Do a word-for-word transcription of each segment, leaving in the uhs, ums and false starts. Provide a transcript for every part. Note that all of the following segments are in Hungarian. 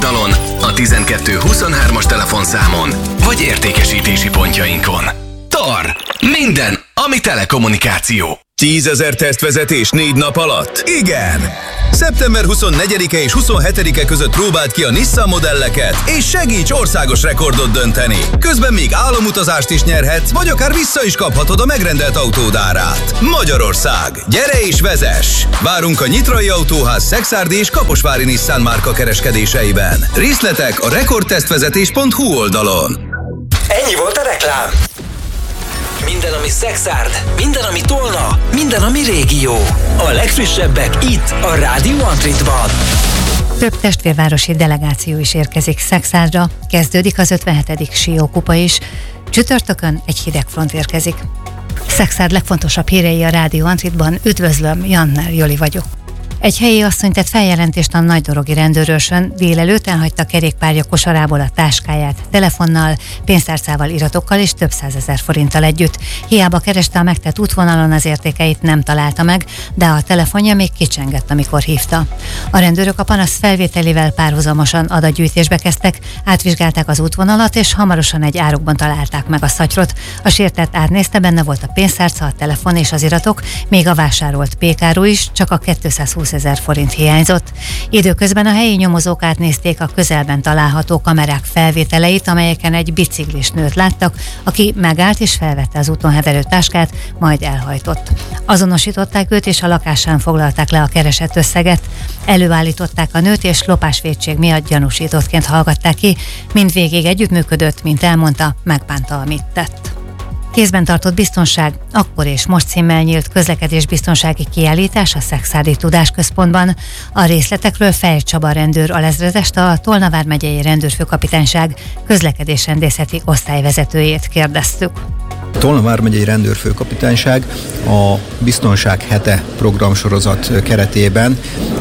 oldalon, a tizenkettő huszonhármas telefonszámon, vagy értékesítési pontjainkon. Tar! Minden, ami telekommunikáció. Tízezer tesztvezetés négy nap alatt? Igen! szeptember huszonnegyedike és huszonhetedike között próbáld ki a Nissan modelleket, és segíts országos rekordot dönteni. Közben még álomutazást is nyerhetsz, vagy akár vissza is kaphatod a megrendelt autód árát. Magyarország, gyere és vezess! Várunk a Nyitrai Autóház Szekszárdi és Kaposvári Nissan márka kereskedéseiben. Részletek a rekordtesztvezetés pont hu oldalon. Ennyi volt a reklám. Minden, ami Szekszárd, minden, ami Tolna, minden, ami régió. A legfrissebbek itt, a Rádió Antritban. Több testvérvárosi delegáció is érkezik Szekszárdra, kezdődik az ötvenhetedik Siókupa is. Csütörtökön egy hideg front érkezik. Szekszárd legfontosabb hírei a Rádió Antritban. Üdvözlöm, Jannel Joli vagyok. Egy helyi asszony tett feljelentést a Nagydorogi rendőrőrsön, délelőtt elhagyta kerékpárja kosarából a táskáját, telefonnal, pénztárcával, iratokkal és több százezer forinttal együtt. Hiába kereste a megtett útvonalon, az értékeit nem találta meg, de a telefonja még kicsengett, amikor hívta. A rendőrök a panasz felvételével párhuzamosan adatgyűjtésbe kezdtek, átvizsgálták az útvonalat, és hamarosan egy árokban találták meg a szatyrot. A sértett átnézte, benne volt a pénztárca, a telefon és az iratok, még a vásárolt pékáru is, csak a kétszázhúszezer forint hiányzott. Időközben a helyi nyomozók átnézték a közelben található kamerák felvételeit, amelyeken egy biciklis nőt láttak, aki megállt és felvette az úton heverő táskát, majd elhajtott. Azonosították őt, és a lakásán foglalták le a keresett összeget. Előállították a nőt, és lopásvétség miatt gyanúsítottként hallgatták ki. Mindvégig együttműködött, mint elmondta, megbánta, amit tett. Kézben tartott biztonság, akkor és most címmel nyílt közlekedésbiztonsági kiállítás a Szekszárdi Tudásközpontban. A részletekről Fejl Csaba rendőr alezredest, a Tolna vármegyei rendőrfőkapitányság közlekedésrendészeti osztályvezetőjét kérdeztük. A Tolna vármegyei rendőrfőkapitányság a Biztonság hete programsorozat keretében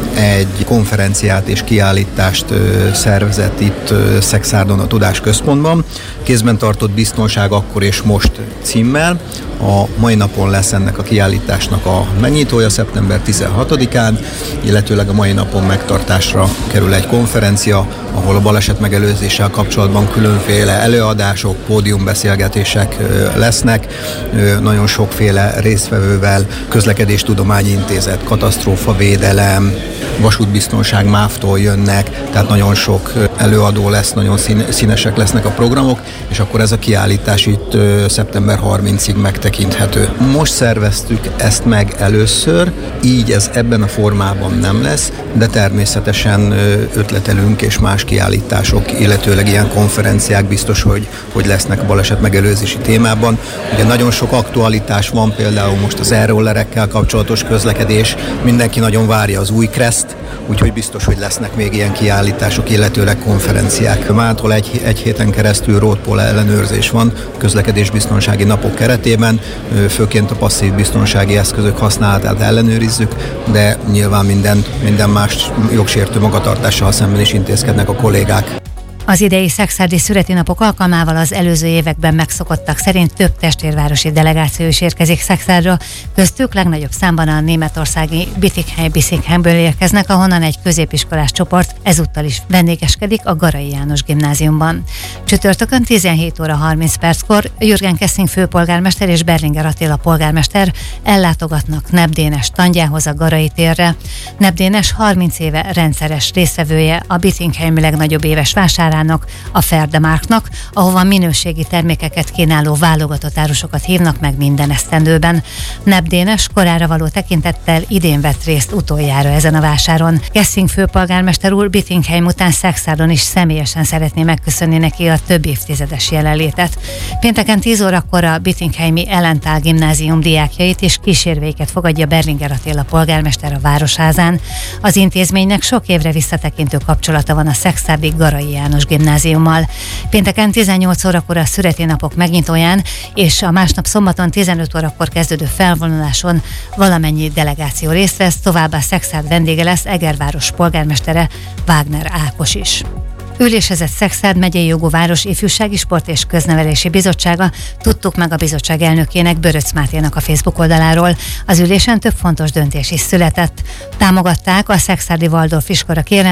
egy konferenciát és kiállítást szervezett itt Szekszárdon a Tudásközpontban. Kézben tartott biztonság akkor és most címmel. A mai napon lesz ennek a kiállításnak a megnyitója szeptember tizenhatodikán, illetőleg a mai napon megtartásra kerül egy konferencia, ahol a baleset megelőzéssel kapcsolatban különféle előadások, pódiumbeszélgetések lesznek. Nagyon sokféle résztvevővel, Közlekedéstudományi Intézet, katasztrófavédelem, vasútbiztonság, MÁV-tól jönnek, tehát nagyon sok előadó lesz, nagyon színesek lesznek a programok, és akkor ez a kiállítás itt szeptember harmincadikáig megtekinthető. Most szerveztük ezt meg először, így ez ebben a formában nem lesz, de természetesen ötletelünk és más kiállítások, illetőleg ilyen konferenciák biztos, hogy, hogy lesznek a baleset megelőzési témában. Ugye nagyon sok aktualitás van, például most az e-rollerekkel kapcsolatos közlekedés, mindenki nagyon várja az új Kreszt, úgyhogy biztos, hogy lesznek még ilyen kiállítások, illetőleg konferenciák. Mától egy, egy héten keresztül roadpoll ellenőrzés van közlekedésbiztonsági napok keretében, főként a passzív biztonsági eszközök használatát ellenőrizzük, de nyilván minden, minden más jogsértő magatartással szemben is intézkednek a kollégák. Az idei szekszárdi szüreti napok alkalmával az előző években megszokottak szerint több testvérvárosi delegáció is érkezik Szekszárdra, köztük legnagyobb számban a németországi Bietigheim-Bissinghenből érkeznek, ahonnan egy középiskolás csoport ezúttal is vendégeskedik a Garai János Gimnáziumban. Csütörtökön tizenhét óra harminc perckor Jürgen Kessing főpolgármester és Berlinger Attila polgármester ellátogatnak Nepp Dénes standjához a Garai térre. Nepp Dénes harminc éve rendszeres résztvevője a Bietigheim legnagyobb éves vásár, a Ferdemarknak, ahova minőségi termékeket kínáló válogatott árusokat hívnak meg minden esztendőben. Nepp Dénes korára való tekintettel idén vett részt utoljára ezen a vásáron. Kessing főpolgármester úr Bietigheim után Szekszárdon is személyesen szeretné megköszönni neki a több évtizedes jelenlétet. Pénteken tíz órakor a Bietigheimi Ellentál gimnázium diákjait és kísérveiket fogadja Berlinger Attila polgármester a Városházán. Az intézménynek sok évre visszatekintő kapcsolata van a szekszárdi Garai János Gimnáziummal. Pénteken tizennyolc órakor a szüreti napok megnyitóján és a másnap szombaton tizenöt órakor kezdődő felvonuláson valamennyi delegáció részt vesz, továbbá Szekszárd vendége lesz Egerváros polgármestere, Wagner Ákos is. Ülésezett Szekszárd megyei jogú város ifjúsági sport és köznevelési bizottsága, tudtuk meg a bizottság elnökének, Böröc Máténak a Facebook oldaláról. Az ülésen több fontos döntés is született. Támogatták a szekszárdi Waldorf iskola kérelmét,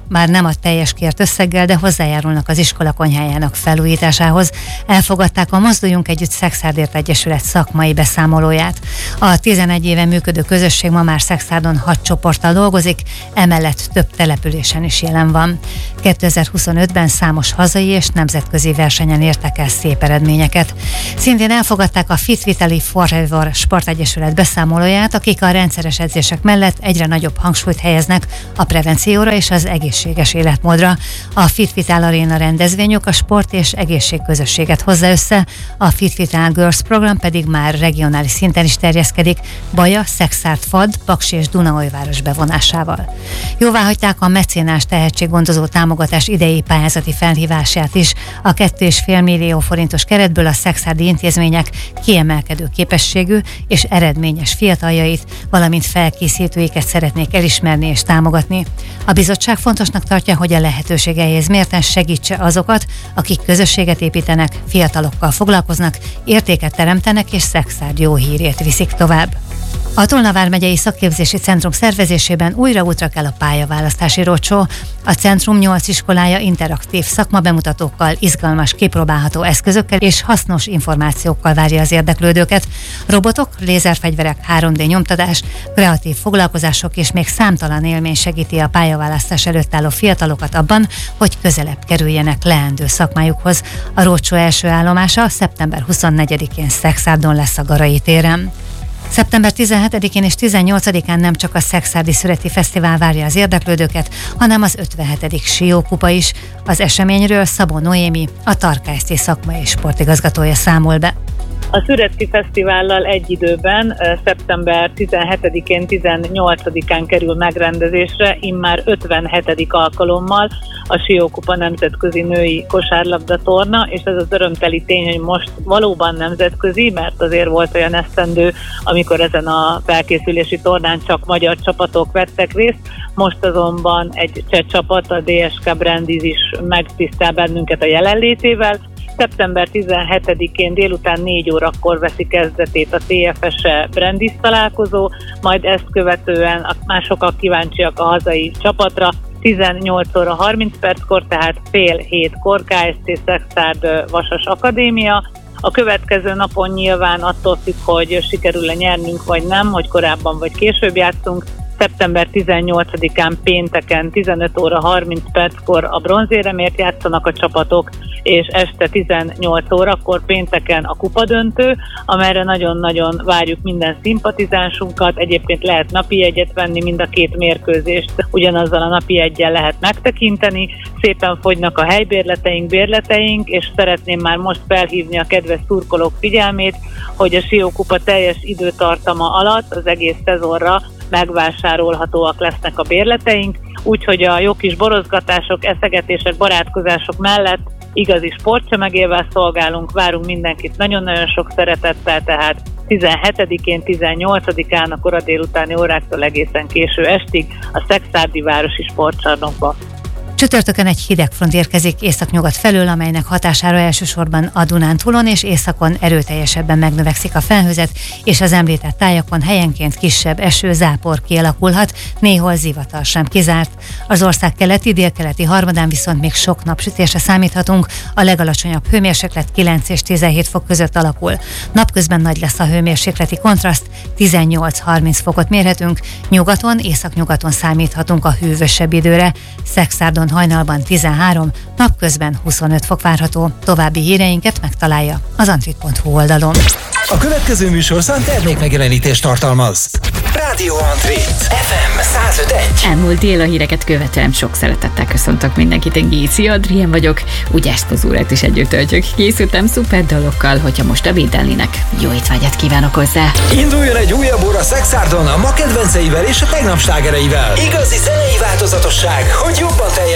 már nem a teljes kért összeggel, de hozzájárulnak az iskola konyhájának felújításához. Elfogadták a Mozduljunk Együtt Szexárdért Egyesület szakmai beszámolóját. A tizenegy éve működő közösség ma már Szexárdon hat csoporttal dolgozik, emellett több településen is jelen van. kétezer-huszonötben számos hazai és nemzetközi versenyen értek el szép eredményeket. Szintén elfogadták a Fit Vitaly Forever Sportegyesület beszámolóját, akik a rendszeres edzések mellett egyre nagyobb hangsúlyt helyeznek a prevencióra és az egészséges életmódra. A Fit Vital Arena rendezvényük a sport és egészségközösséget hozza össze, a Fit Vital Girls program pedig már regionális szinten is terjeszkedik, Baja, Szexárd, Fad, Paksi és Dunaújváros bevonásával. Jóváhagyták a mecénás tehetséggondozó támogatás idei pályázati felhívását is. A két egész öt millió forintos keretből a szexárdi intézmények kiemelkedő képességű és eredményes fiataljait, valamint felkészítőiket szeretnék elismerni és támogatni. A bizottság fontosnak tartja, hogy a lehetőségeihez mérten segítse azokat, akik közösséget építenek, fiatalokkal foglalkoznak, értéket teremtenek és Szexárd jó hírét viszik tovább. A Tolna vármegyei szakképzési centrum szervezésében újra útra kell a pályaválasztási roadshow. A centrum nyolc iskolája interaktív szakmabemutatókkal, izgalmas, kipróbálható eszközökkel és hasznos információkkal várja az érdeklődőket. Robotok, lézerfegyverek, három dé nyomtatás, kreatív foglalkozások és még számtalan élmény segíti a pályaválasztás előtt álló fiatalokat abban, hogy közelebb kerüljenek leendő szakmájukhoz. A roadshow első állomása szeptember huszonnegyedikén Szexárdon lesz a Garai téren. szeptember tizenhetedikén és tizennyolcadikán nem csak a Szexárdi Szüreti Fesztivál várja az érdeklődőket, hanem az ötvenhetedik Siókupa is. Az eseményről Szabó Noémi, a Tarkályszti szakmai sportigazgatója számol be. A Szüreti Fesztivállal egy időben szeptember tizenhetedikén, tizennyolcadikán kerül megrendezésre, immár ötvenhetedik alkalommal a Siókupa nemzetközi női kosárlabda torna, és ez az örömteli tény, hogy most valóban nemzetközi, mert azért volt olyan esztendő, amikor ezen a felkészülési tornán csak magyar csapatok vettek részt, most azonban egy cseh csapat, a dé es ká Brandiz is megtisztel bennünket a jelenlétével. szeptember tizenhetedikén délután négy órakor veszi kezdetét a té ef es-e Brandiz találkozó, majd ezt követően a mások kíváncsiak a hazai csapatra, tizennyolc óra harminc perckor, tehát fél hétkor ká es té Szexárd Vasas Akadémia. A következő napon nyilván attól függ, hogy sikerül-e nyernünk vagy nem, hogy korábban vagy később játszunk. szeptember tizennyolcadikán pénteken tizenöt óra harminc perckor a bronzéremért játszanak a csapatok, és este tizennyolc órakor pénteken a kupadöntő, amelyre nagyon-nagyon várjuk minden szimpatizánsunkat. Egyébként lehet napi jegyet venni, mind a két mérkőzést ugyanazzal a napi jeggyel lehet megtekinteni. Szépen fogynak a helybérleteink, bérleteink, és szeretném már most felhívni a kedves szurkolók figyelmét, hogy a Siókupa teljes időtartama alatt az egész szezonra megvásárolhatóak lesznek a bérleteink, úgyhogy a jó kis borozgatások, eszegetések, barátkozások mellett igazi sportcsemegével szolgálunk, várunk mindenkit nagyon-nagyon sok szeretettel, tehát tizenhetedikén, tizennyolcadikán a kora délutáni óráktól egészen késő estig a Szexárdi Városi Sportcsarnokba. Csütörtökön egy hideg front érkezik északnyugat felől, amelynek hatására elsősorban a Dunántúlon és északon erőteljesebben megnövekszik a felhőzet, és az említett tájakon helyenként kisebb eső, zápor kialakulhat, néhol zivatar sem kizárt. Az ország keleti, délkeleti harmadán viszont még sok napsütésre számíthatunk, a legalacsonyabb hőmérséklet kilenc és tizenhét fok között alakul. Napközben nagy lesz a hőmérsékleti kontraszt, tizennyolc-harminc fokot mérhetünk, nyugaton, északnyugaton számíthatunk a hűvösebb időre. Szexárdon hajnalban tizenhárom, napközben huszonöt fok várható. További híreinket megtalálja az antrit pont hu oldalon. A következő műsorszám termékmegjelenítést tartalmaz. Rádió Antrit, ef em száz öt egy. Elmúlt dél a híreket követően sok szeretettel köszöntök mindenkit, én Géci Adrien vagyok, úgy ezt az órát is együtt töltjük. Készültem szuper dalokkal, hogyha most ebédelnének, jó étvágyat kívánok hozzá. Induljon egy újabb óra Szexárdon a ma kedvenceivel és a tegnap slágereivel. Igazi zenei változatosság, hogy jobban teljesítsen.